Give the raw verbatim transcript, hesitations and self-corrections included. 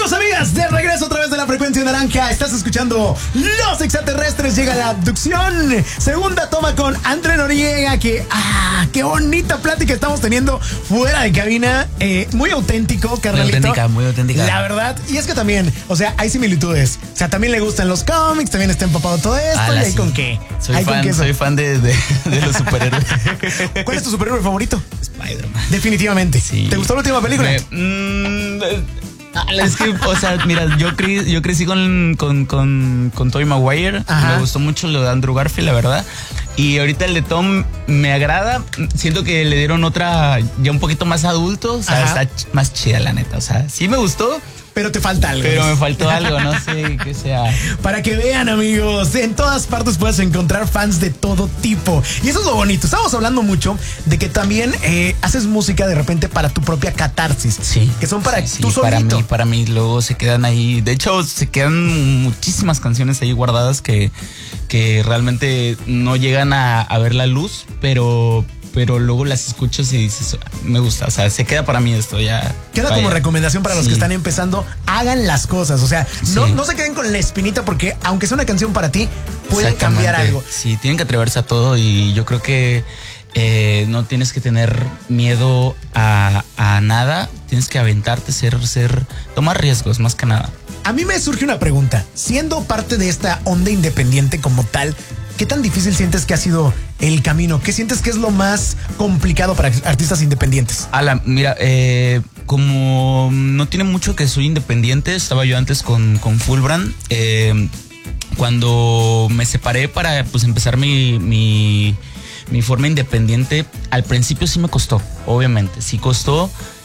Amigos, amigas, de regreso a través de la frecuencia naranja. Estás escuchando Los Extraterrestres. Llega la abducción. Segunda toma con André Noriega. Que, ah, qué bonita plática estamos teniendo fuera de cabina. Eh, muy auténtico, carnalito. Muy auténtica, muy auténtica. La verdad. Y es que también, o sea, hay similitudes. O sea, también le gustan los cómics, también está empapado todo esto. Ala, ¿Y hay sí. con qué? Soy ¿Hay fan, con qué soy fan de, de, de los superhéroes. ¿Cuál es tu superhéroe favorito? Spider-Man. Definitivamente. Sí. ¿Te gustó la última película? Me, mm, es que, o sea, mira, yo, cre yo crecí con, con, con, con Tobey Maguire. Ajá. Me gustó mucho lo de Andrew Garfield, la verdad. Y ahorita el de Tom me agrada. Siento que le dieron otra ya un poquito más adulto. O sea, Ajá. está ch más chida, la neta. O sea, sí me gustó. Pero te falta algo. Pero me faltó algo, no sé qué sea. Para que vean, amigos, en todas partes puedes encontrar fans de todo tipo. Y eso es lo bonito. Estamos hablando mucho de que también eh, haces música de repente para tu propia catarsis. Sí. Que son para sí, sí, tú solito. Para mí, para mí. Luego se quedan ahí. De hecho, se quedan muchísimas canciones ahí guardadas que, que realmente no llegan a, a ver la luz, pero... pero luego las escuchas y dices, me gusta, o sea, se queda para mí esto ya. Queda vaya. Como recomendación para los sí. que están empezando, hagan las cosas, o sea, no, sí. no se queden con la espinita porque aunque sea una canción para ti, puede cambiar algo. Sí, tienen que atreverse a todo y yo creo que eh, no tienes que tener miedo a, a nada, tienes que aventarte, ser, ser, tomar riesgos más que nada. A mí me surge una pregunta, siendo parte de esta onda independiente como tal, ¿qué tan difícil sientes que ha sido el camino? ¿Qué sientes que es lo más complicado para artistas independientes? Ala, mira, eh, como no tiene mucho que soy independiente, estaba yo antes con, con Full Brand. Eh, cuando me separé para pues empezar mi, mi, mi forma independiente, al principio sí me costó, obviamente, sí costó.